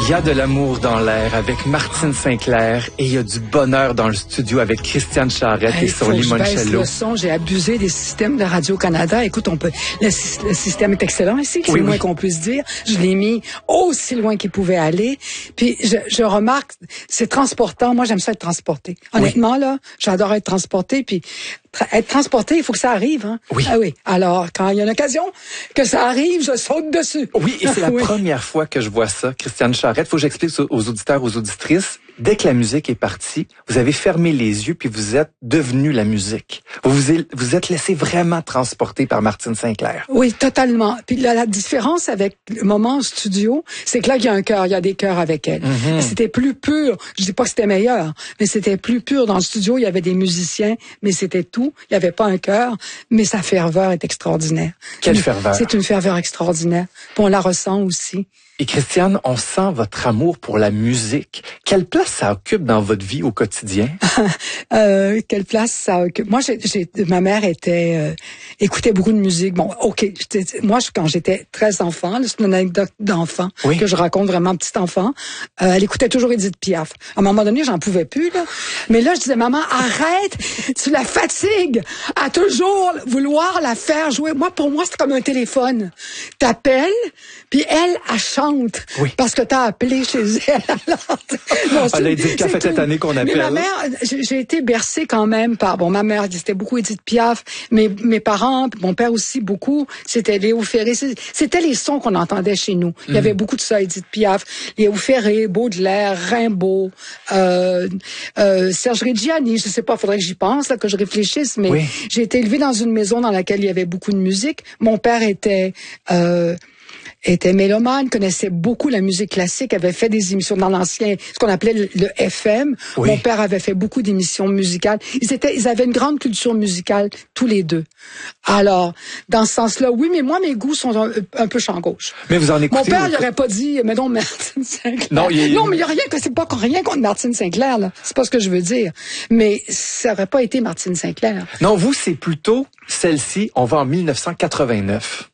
y a de l'amour dans l'air avec Martine St-Clair et il y a du bonheur dans le studio avec Christiane Charette et son limoncello. Le son, j'ai abusé des systèmes de Radio-Canada. Écoute, le système est excellent ici, c'est le moins qu'on puisse dire. Je l'ai mis aussi loin qu'il pouvait aller. Puis je remarque, c'est transportant. Moi, j'aime ça être transporté. Honnêtement, là, j'adore être transporté. Puis être transporté, il faut que ça arrive. Hein? Oui. Ah oui. Alors, quand il y a une occasion que ça arrive, je saute dessus. Oui, et c'est la première fois que je vois ça, Christiane Charette. Faut que j'explique aux auditeurs, aux auditrices. Dès que la musique est partie, vous avez fermé les yeux puis vous êtes devenu la musique. Vous êtes laissé vraiment transporter par Martine St-Clair. Oui, totalement. Puis la différence avec le moment en studio, c'est que là, il y a un chœur, il y a des chœurs avec elle. Mm-hmm. C'était plus pur. Je dis pas que c'était meilleur, mais c'était plus pur. Dans le studio, il y avait des musiciens, mais c'était tout. Il y avait pas un chœur, mais sa ferveur est extraordinaire. Quelle ferveur? C'est une ferveur extraordinaire. Puis on la ressent aussi. Et Christiane, on sent votre amour pour la musique. Quelle place ça occupe dans votre vie au quotidien? Quelle place ça occupe? Moi, ma mère écoutait beaucoup de musique. Bon, OK. Moi, quand j'étais très enfant, c'est une anecdote d'enfant que je raconte vraiment petit enfant. Elle écoutait toujours Édith Piaf. À un moment donné, j'en pouvais plus, là. Mais là, je disais, maman, arrête! Tu la fatigues à toujours vouloir la faire jouer. Pour moi, c'est comme un téléphone. T'appelles, puis elle chante. Oui. Parce que t'as appelé chez elle. Elle a Édith Piaf cette année qu'on appelle. Mais ma mère, j'ai été bercée quand même par, ma mère, c'était beaucoup Édith Piaf. Mes parents, mon père aussi beaucoup, c'était Léo Ferré. C'était les sons qu'on entendait chez nous. Il y avait beaucoup de ça, Édith Piaf, Léo Ferré, Baudelaire, Rimbaud, Serge Reggiani, je sais pas, faudrait que j'y pense, là, que je réfléchisse, mais j'ai été élevée dans une maison dans laquelle il y avait beaucoup de musique. Mon père était mélomane, connaissait beaucoup la musique classique, avait fait des émissions dans l'ancien, ce qu'on appelait le FM. Oui. Mon père avait fait beaucoup d'émissions musicales. Ils avaient une grande culture musicale, tous les deux. Alors, dans ce sens-là, oui, mais moi, mes goûts sont un peu champ gauche. Mais vous en écoutez... Mon père, il n'aurait pas dit, mais non, Martine St-Clair. Non, mais il y a rien, c'est pas rien contre Martine St-Clair, là. C'est pas ce que je veux dire. Mais ça aurait pas été Martine St-Clair. Non, vous, c'est plutôt celle-ci, on va en 1989.